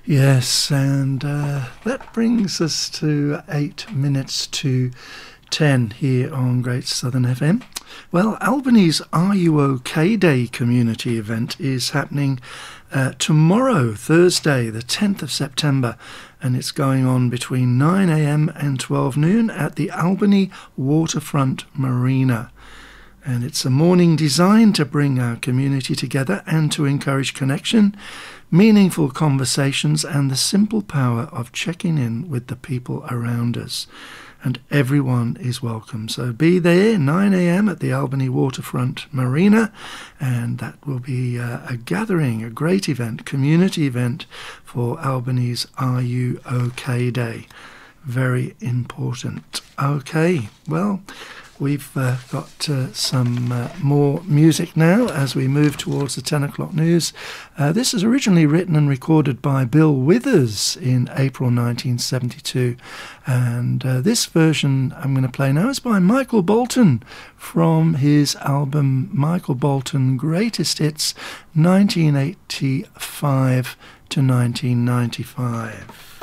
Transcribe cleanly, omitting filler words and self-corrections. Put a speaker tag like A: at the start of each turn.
A: Yes, and that brings us to 8 minutes to 10 here on Great Southern FM. Well, Albany's Are You OK Day community event is happening tomorrow, Thursday, the 10th of September, and it's going on between 9 a.m. and 12 noon at the Albany Waterfront Marina. And it's a morning designed to bring our community together and to encourage connection, meaningful conversations, and the simple power of checking in with the people around us. And everyone is welcome. So be there 9 a.m. at the Albany Waterfront Marina, and that will be a gathering, a great event, community event for Albany's Are You OK Day. Very important. Okay, well, we've got some more music now as we move towards the 10 o'clock news. This is originally written and recorded by Bill Withers in April 1972. And this version I'm going to play now is by Michael Bolton from his album Michael Bolton Greatest Hits 1985 to 1995.